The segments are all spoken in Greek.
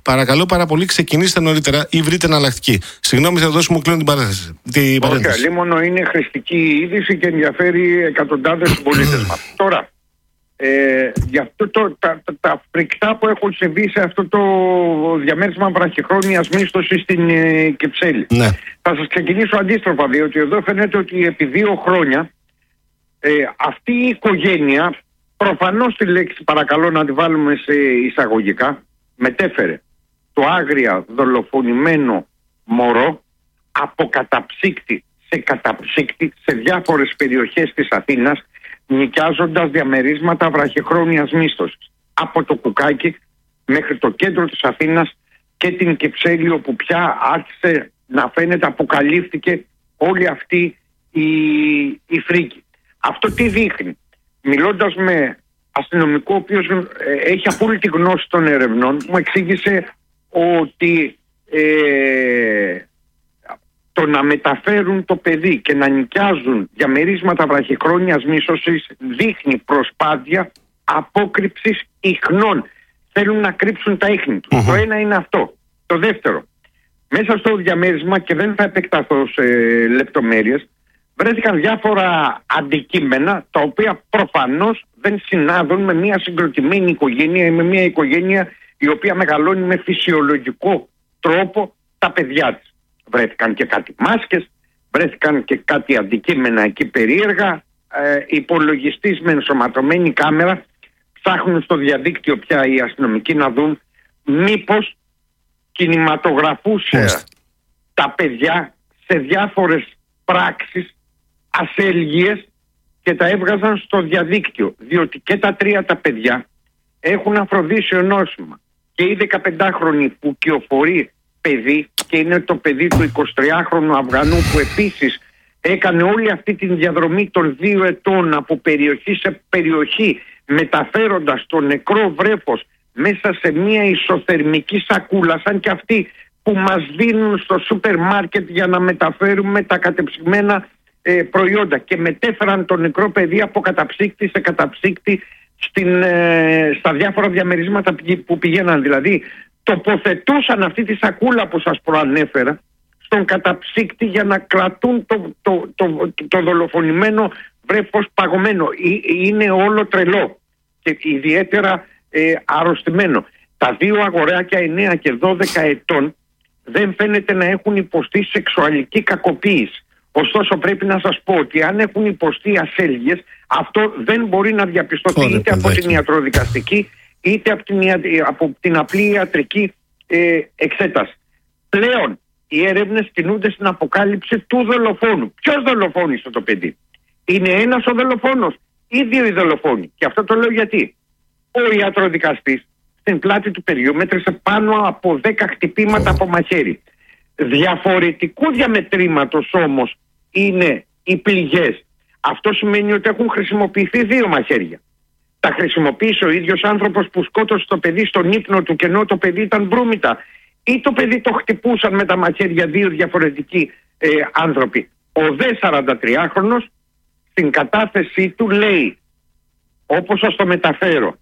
παρακαλώ πάρα πολύ, ξεκινήστε νωρίτερα ή βρείτε εναλλακτική. Συγγνώμη, θα δώσουμε κλείνω την παρένθεση. Όχι, αλίμονο είναι χρηστική είδηση και ενδιαφέρει εκατοντάδες πολίτες μας. Τώρα, γι' αυτό τα φρικτά που έχουν συμβεί σε αυτό το διαμέρισμα βραχυχρόνιας μίσθωσης στην Κυψέλη. Ναι. Θα σας ξεκινήσω αντίστροφα, διότι εδώ φαίνεται ότι επί 2 χρόνια αυτή η οικογένεια, προφανώς τη λέξη παρακαλώ να τη βάλουμε σε εισαγωγικά, μετέφερε το άγρια δολοφονημένο μωρό από καταψύκτη σε καταψύκτη σε διάφορες περιοχές της Αθήνας, νοικιάζοντας διαμερίσματα βραχυχρόνιας μίσθωσης. Από το Κουκάκι μέχρι το κέντρο της Αθήνας και την Κυψέλη, όπου πια άρχισε να φαίνεται, αποκαλύφθηκε όλη αυτή η φρίκη. Αυτό τι δείχνει? Μιλώντας με αστυνομικό ο οποίος έχει απόλυτη γνώση των ερευνών, μου εξήγησε ότι το να μεταφέρουν το παιδί και να νοικιάζουν διαμερίσματα βραχυχρόνιας μίσθωσης δείχνει προσπάθεια απόκρυψης ιχνών. Θέλουν να κρύψουν τα ίχνη τους. Το ένα είναι αυτό. Το δεύτερο, μέσα στο διαμέρισμα, και δεν θα επεκταθώ σε λεπτομέρειες, βρέθηκαν διάφορα αντικείμενα τα οποία προφανώς δεν συνάδουν με μια συγκροτημένη οικογένεια ή με μια οικογένεια η οποία μεγαλώνει με φυσιολογικό τρόπο τα παιδιά της. Βρέθηκαν και κάτι μάσκες, βρέθηκαν και κάτι αντικείμενα εκεί περίεργα, υπολογιστής με ενσωματωμένη κάμερα. Ψάχνουν στο διαδίκτυο πια οι αστυνομικοί να δουν μήπως κινηματογραφούσε τα παιδιά σε διάφορες πράξεις ασέλγειες και τα έβγαζαν στο διαδίκτυο, διότι και τα 3 τα παιδιά έχουν αφροδίσιο νόσημα. Και η 15χρονη που κυοφορεί παιδί, και είναι το παιδί του 23χρονου Αφγανού που επίσης έκανε όλη αυτή τη διαδρομή των 2 ετών από περιοχή σε περιοχή, μεταφέροντας το νεκρό βρέφος μέσα σε μια ισοθερμική σακούλα, σαν και αυτή που μας δίνουν στο σούπερ μάρκετ για να μεταφέρουμε τα κατεψυγμένα προϊόντα, και μετέφεραν το νεκρό παιδί από καταψύκτη σε καταψύκτη στα διάφορα διαμερίσματα που πηγαίναν. Δηλαδή τοποθετούσαν αυτή τη σακούλα που σας προανέφερα στον καταψύκτη για να κρατούν το δολοφονημένο βρέφος παγωμένο. Είναι όλο τρελό και ιδιαίτερα αρρωστημένο. Τα 2 αγοράκια 9 και 12 ετών δεν φαίνεται να έχουν υποστεί σεξουαλική κακοποίηση. Ωστόσο πρέπει να σας πω ότι αν έχουν υποστεί ασέλγειες, αυτό δεν μπορεί να διαπιστωθεί είτε από την ιατροδικαστική είτε από την απλή ιατρική εξέταση. Πλέον οι έρευνες κινούνται στην αποκάλυψη του δολοφόνου. Ποιος δολοφόνησε το παιδί? Είναι ένας ο δολοφόνος ή 2 οι δολοφόνοι? Και αυτό το λέω γιατί ο ιατροδικαστής στην πλάτη του παιδιού μέτρησε πάνω από 10 χτυπήματα από μαχαίρι. Διαφορετικού διαμετρήματος όμως είναι οι πληγές. Αυτό σημαίνει ότι έχουν χρησιμοποιηθεί 2 μαχαίρια. Τα χρησιμοποίησε ο ίδιος άνθρωπος που σκότωσε το παιδί στον ύπνο του, και ενώ το παιδί ήταν βρούμητα, ή το παιδί το χτυπούσαν με τα μαχαίρια 2 διαφορετικοί άνθρωποι? Ο δε 43χρονος στην κατάθεσή του λέει, όπως σας το μεταφέρω,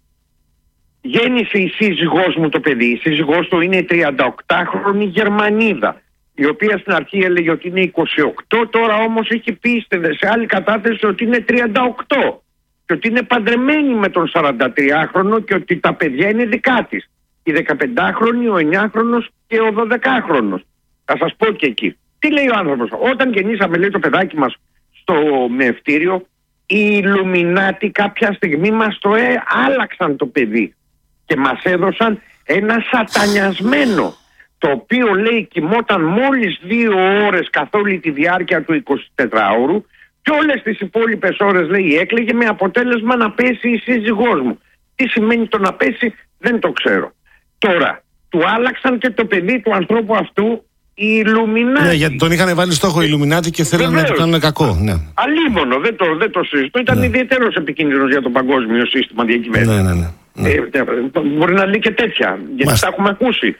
γέννησε η σύζυγός μου το παιδί. Η σύζυγός του είναι 38χρονη Γερμανίδα, η οποία στην αρχή έλεγε ότι είναι 28, τώρα όμως έχει πει σε άλλη κατάθεση ότι είναι 38 και ότι είναι παντρεμένη με τον 43χρονο και ότι τα παιδιά είναι δικά της. Η 15χρονη, ο 9χρονος και ο 12χρονος. Θα σας πω και εκεί. Τι λέει ο άνθρωπος? Όταν γεννήσαμε, λέει, το παιδάκι μας στο μευτήριο, οι Ιλουμινάτοι κάποια στιγμή μας το άλλαξαν το παιδί και μας έδωσαν ένα σατανιασμένο, το οποίο, λέει, κοιμόταν μόλις 2 ώρες καθ' όλη τη διάρκεια του 24ωρου και όλες τις υπόλοιπες ώρες, λέει, έκλαιγε, με αποτέλεσμα να πέσει η σύζυγός μου. Τι σημαίνει το να πέσει δεν το ξέρω. Τώρα του άλλαξαν και το παιδί του ανθρώπου αυτού οι Ιλουμινάτοι. Ναι, γιατί τον είχαν βάλει στόχο οι Ιλουμινάτοι και θέλανε να του κάνουν κακό. Ναι. Αλίμονο, δεν το συζητώ. Ήταν ιδιαίτερος επικίνδυνος για το παγκόσμιο σύστημα διακυβέρνησης. Ναι. Μπορεί να λέει και τέτοια, γιατί τα έχουμε ακούσει.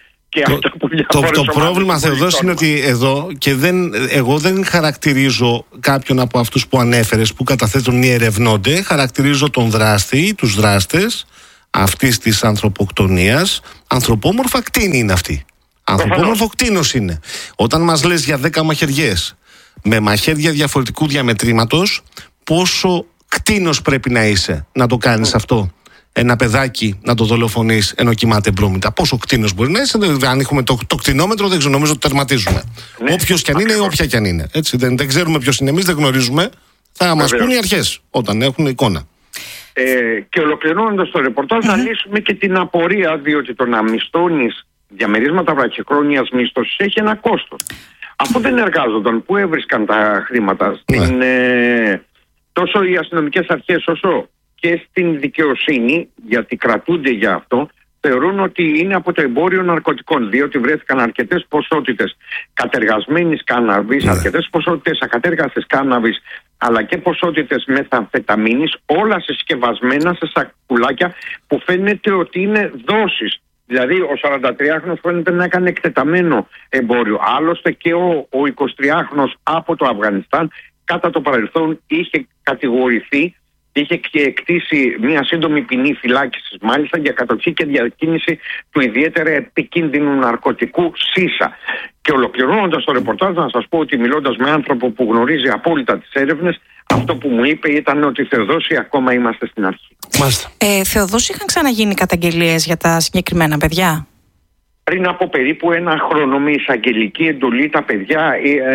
Το πρόβλημα, Θεοδόση, είναι ότι εδώ και εγώ δεν χαρακτηρίζω κάποιον από αυτούς που ανέφερες που καταθέτουν ή ερευνώνται. Χαρακτηρίζω τον δράστη ή τους δράστες αυτής της ανθρωποκτονίας, Ανθρωπόμορφα κτίνη είναι αυτή. Ανθρωπόμορφο κτίνος είναι. Όταν μας λες για 10 μαχαιριές με μαχαίρια διαφορετικού διαμετρήματος, πόσο κτίνος πρέπει να είσαι να το κάνεις αυτό? Ένα παιδάκι να το δολοφονείς ενώ κοιμάται μπρούμητα. Πόσο κτίνος μπορεί να είσαι? Αν έχουμε το κτηνόμετρο, δεν ξέρω, νομίζω ότι τερματίζουμε. Όποιος κι αν είναι, όποια κι αν είναι. Έτσι, δεν ξέρουμε ποιος είναι εμείς, δεν γνωρίζουμε. Θα μας πούν οι αρχές όταν έχουν εικόνα. Και ολοκληρώνοντας το ρεπορτάζ, να λύσουμε και την απορία, διότι το να μισθώνεις διαμερίσματα βραχυχρόνιας μίσθωσης έχει ένα κόστος. Αφού δεν εργάζονταν, πού έβρισκαν τα χρήματα? Τόσο οι αστυνομικές αρχές όσο και στην δικαιοσύνη, γιατί κρατούνται για αυτό, θεωρούν ότι είναι από το εμπόριο ναρκωτικών, διότι βρέθηκαν αρκετές ποσότητες κατεργασμένης κάναβης, αρκετές ποσότητες ακατέργαστης κάναβης, αλλά και ποσότητες μεθαμφεταμίνης, όλα συσκευασμένα σε σακουλάκια που φαίνεται ότι είναι δόσεις. Δηλαδή ο 43χρονος φαίνεται να έκανε εκτεταμένο εμπόριο. Άλλωστε και ο 23χρονος από το Αφγανιστάν κατά το παρελθόν είχε κατηγορηθεί, είχε και εκτίσει μια σύντομη ποινή φυλάκισης μάλιστα για κατοχή και διακίνηση του ιδιαίτερα επικίνδυνου ναρκωτικού ΣΥΣΑ. Και ολοκληρώνοντας το ρεπορτάζ, να σας πω ότι μιλώντας με άνθρωπο που γνωρίζει απόλυτα τις έρευνες, αυτό που μου είπε ήταν ότι Θεοδόση ακόμα είμαστε στην αρχή. Θεοδόση, είχαν ξαναγίνει καταγγελίες για τα συγκεκριμένα παιδιά? Πριν από περίπου ένα χρόνο με εισαγγελική εντολή τα παιδιά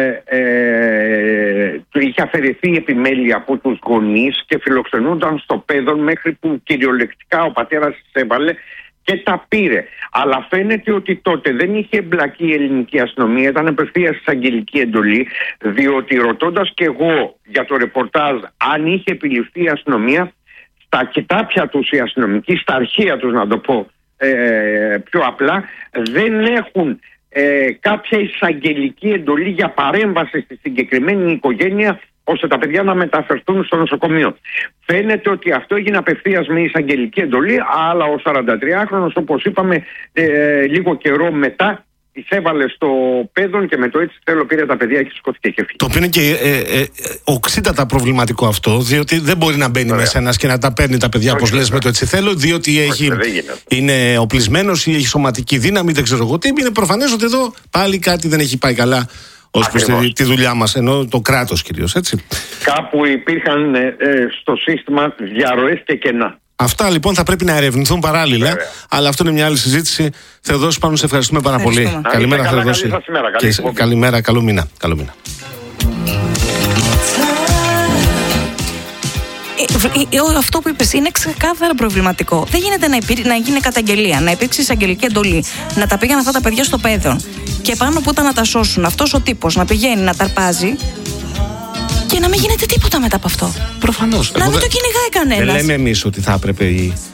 είχε αφαιρεθεί η επιμέλεια από τους γονείς και φιλοξενούνταν στο παιδόν μέχρι που κυριολεκτικά ο πατέρας τις έβαλε και τα πήρε. Αλλά φαίνεται ότι τότε δεν είχε εμπλακεί η ελληνική αστυνομία, ήταν απευθείας εισαγγελική εντολή, διότι ρωτώντας και εγώ για το ρεπορτάζ αν είχε επιληφθεί η αστυνομία, στα κοιτάπια τους οι αστυνομικοί, στα αρχεία τους να το πω πιο απλά, δεν έχουν κάποια εισαγγελική εντολή για παρέμβαση στη συγκεκριμένη οικογένεια ώστε τα παιδιά να μεταφερθούν στο νοσοκομείο. Φαίνεται ότι αυτό έγινε απευθείας με εισαγγελική εντολή, αλλά ο 43χρονος, όπως είπαμε, λίγο καιρό μετά εισέβαλε στο παιδόν και με το έτσι θέλω πήρε τα παιδιά και σηκώθηκε και φύγει. Το οποίο είναι και οξύτατα προβληματικό αυτό, διότι δεν μπορεί να μπαίνει μέσα ένας και να τα παίρνει τα παιδιά όπως λες με το έτσι θέλω, διότι είναι οπλισμένος ή έχει σωματική δύναμη, δεν ξέρω εγώ τι. Είναι προφανές ότι εδώ πάλι κάτι δεν έχει πάει καλά ως προς τη δουλειά μας, ενώ το κράτος κυρίως, έτσι. Κάπου υπήρχαν στο σύστημα διαρροές και κενά. Αυτά λοιπόν θα πρέπει να ερευνηθούν παράλληλα, αλλά αυτό είναι μια άλλη συζήτηση. Θεοδόση, πάνω σε ευχαριστούμε πάρα πολύ. Καλημέρα, Θεοδόση. Καλημέρα, καλό μήνα. Αυτό που είπες είναι ξεκάθαρα προβληματικό. Δεν γίνεται να γίνει καταγγελία, να υπήρξει εισαγγελική εντολή, να τα πήγαν αυτά τα παιδιά στο παιδόν και πάνω που ήταν να τα σώσουν, αυτός ο τύπος να πηγαίνει να ταρπάζει και να μην γίνεται τίποτα μετά από αυτό. Προφανώς. Να μην το κυνηγάει κανένας. Δεν λέμε εμείς ότι θα έπρεπε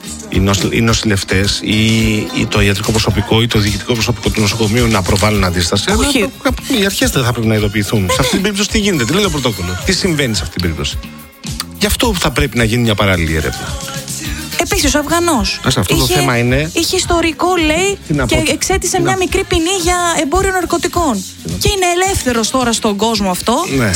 οι νοσηλευτές ή το ιατρικό προσωπικό ή το διοικητικό προσωπικό του νοσοκομείου να προβάλλουν αντίσταση. Όχι. Οι αρχές δεν θα πρέπει να ειδοποιηθούν. Σε αυτή την περίπτωση τι γίνεται, τι λέει το πρωτόκολλο, τι συμβαίνει σε αυτή την περίπτωση. Γι' αυτό θα πρέπει να γίνει μια παράλληλη έρευνα. Επίσης ο Αφγανός το θέμα είναι... είχε ιστορικό, λέει, και εξέτησε μια μικρή ποινή για εμπόριο ναρκωτικών. Και είναι ελεύθερος τώρα στον κόσμο αυτό,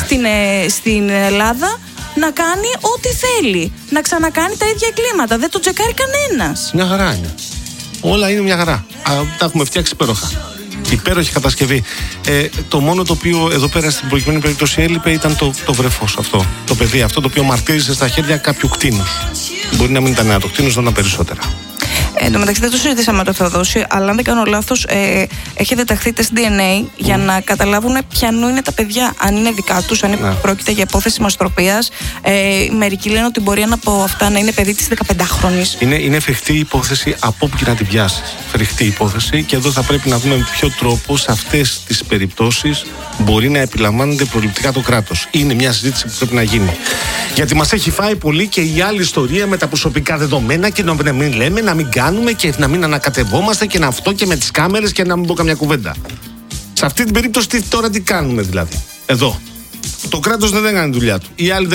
στην Ελλάδα, να κάνει ό,τι θέλει. Να ξανακάνει τα ίδια εγκλήματα. Δεν το τσεκάρει κανένας. Μια χαρά είναι. Όλα είναι μια χαρά. Τα έχουμε φτιάξει υπέροχα. Υπέροχη κατασκευή. Το μόνο το οποίο εδώ πέρα στην προηγούμενη περίπτωση έλειπε ήταν το βρεφός αυτό. Το παιδί αυτό το οποίο μαρτύρησε στα χέρια κάποιου κτήνους. Μπορεί να μην ήταν ένα, το κτήνος ήταν περισσότερα. Εν τω μεταξύ δεν το συζητήσαμε με το Θεοδόση, αλλά αν δεν κάνω λάθος, έχετε ταχθεί τεστ DNA για να καταλάβουν ποιανού είναι τα παιδιά, αν είναι δικά τους, αν πρόκειται για υπόθεση μαστροπίας. Μερικοί λένε ότι μπορεί ένα από αυτά να είναι παιδί της 15χρονης. Είναι φρικτή υπόθεση από όπου και να την πιάσεις. Φρικτή υπόθεση, και εδώ θα πρέπει να δούμε με ποιο τρόπο σε αυτές τις περιπτώσεις μπορεί να επιλαμβάνεται προληπτικά το κράτος. Είναι μια συζήτηση που πρέπει να γίνει. Γιατί μας έχει φάει πολύ και η άλλη ιστορία με τα προσωπικά δεδομένα και να μην λέμε, να μην κάνουμε και να μην ανακατευόμαστε και να αυτό και με τις κάμερες και να μην πω καμιά κουβέντα. Σε αυτή την περίπτωση τώρα τι κάνουμε δηλαδή? Εδώ. Το κράτος δεν έκανε τη δουλειά του. Οι άλλοι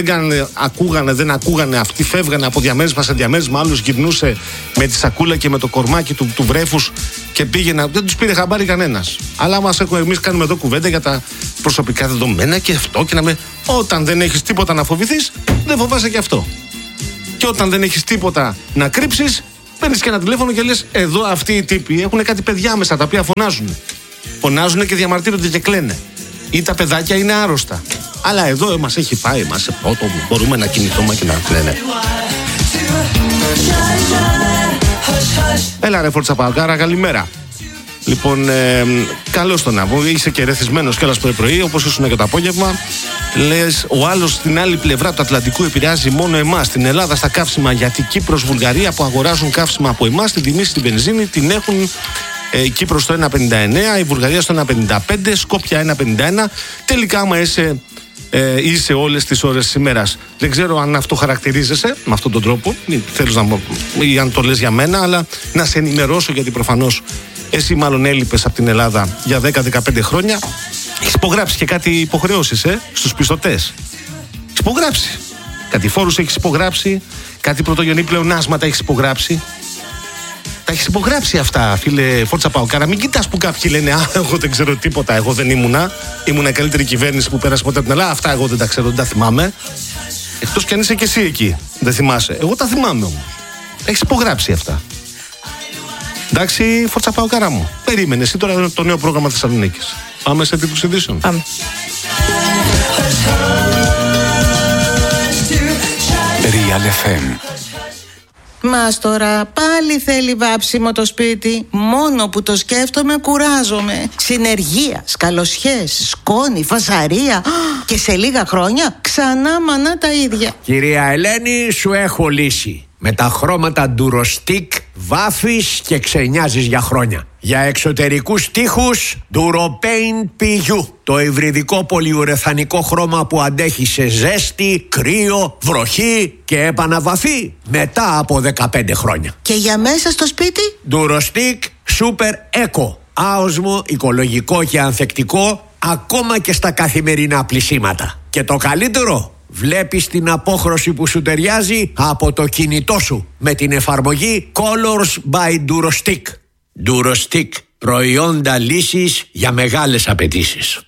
δεν ακούγανε, αυτοί φεύγανε από διαμέρισμα σε διαμέρισμα. Άλλος γυρνούσε με τη σακούλα και με το κορμάκι του βρέφους και πήγαινε. Δεν τους πήρε χαμπάρι κανένας. Αλλά εμείς κάνουμε εδώ κουβέντα για τα προσωπικά δεδομένα και αυτό και να με. Όταν δεν έχεις τίποτα να φοβηθείς, δεν φοβάσαι και αυτό. Και όταν δεν έχεις τίποτα να κρύψεις, Παίρνεις και ένα τηλέφωνο και λες: εδώ αυτοί οι τύποι έχουν κάτι παιδιά μέσα τα οποία φωνάζουν. Φωνάζουν και διαμαρτύρονται και κλαίνε. Ή τα παιδάκια είναι άρρωστα. Αλλά εδώ μας έχει πάει, μας μπορούμε να κινηθούμε και να κλαίνε. Έλα ρε Φορτσαπαοκάρα, καλημέρα. Λοιπόν, καλώς το να πω. Είσαι και ρεθισμένος κιόλας πρωί, όπως ήσουν και το απόγευμα. Λες, ο άλλος στην άλλη πλευρά του Ατλαντικού επηρεάζει μόνο εμάς. Στην Ελλάδα στα καύσιμα, γιατί Κύπρος, Βουλγαρία που αγοράζουν καύσιμα από εμάς, την τιμή στην βενζίνη την έχουν η Κύπρος στο 1,59, η Βουλγαρία στο 1,55, Σκόπια 1,51. Τελικά, άμα είσαι όλες τις ώρες της ημέρας. Δεν ξέρω αν αυτό χαρακτηρίζεσαι με αυτόν τον τρόπο, ή αν το λες για μένα, αλλά να σε ενημερώσω, γιατί προφανώς εσύ μάλλον έλειπες από την Ελλάδα για 10-15 χρόνια. Έχεις υπογράψει και κάτι υποχρεώσεις στους πιστωτές. Έχεις υπογράψει. Κάτι φόρους έχεις υπογράψει, κάτι πρωτογενή πλεονάσματα έχεις υπογράψει. Τα έχεις υπογράψει αυτά, φίλε Φορτσαπαοκάρα. Μην κοιτάς που κάποιοι λένε: α, εγώ δεν ξέρω τίποτα. Εγώ δεν ήμουνα. Ήμουνα η καλύτερη κυβέρνηση που πέρασε ποτέ από την Ελλάδα. Αυτά εγώ δεν τα ξέρω, δεν τα θυμάμαι. Εκτός κι αν είσαι και εσύ εκεί. Δεν θυμάσαι. Εγώ τα θυμάμαι όμως. Έχεις υπογράψει αυτά. Εντάξει, Φορτσαπαοκάρα μου. Περίμενε εσύ τώρα το νέο πρόγραμμα Θεσσαλονίκης. Πάμε σε τίτλους ειδήσεων. Πάμε. Real FM. Μας τώρα πάλι θέλει βάψιμο το σπίτι. Μόνο που το σκέφτομαι κουράζομαι. Συνεργεία, σκαλοσιές, σκόνη, φασαρία. Και σε λίγα χρόνια ξανά μανά τα ίδια. Κυρία Ελένη, σου έχω λύση. Με τα χρώματα Durostic βάφεις και ξενιάζεις για χρόνια. Για εξωτερικούς τοίχους Duropaint PU. Το υβριδικό πολυουρεθανικό χρώμα που αντέχει σε ζέστη, κρύο, βροχή και επαναβαφή μετά από 15 χρόνια. Και για μέσα στο σπίτι Durostic Super Eco. Άοσμο, οικολογικό και ανθεκτικό ακόμα και στα καθημερινά πλυσίματα. Και το καλύτερο, βλέπεις την απόχρωση που σου ταιριάζει από το κινητό σου με την εφαρμογή Colors by Durostic. Durostic, προϊόντα λύσης για μεγάλες απαιτήσεις.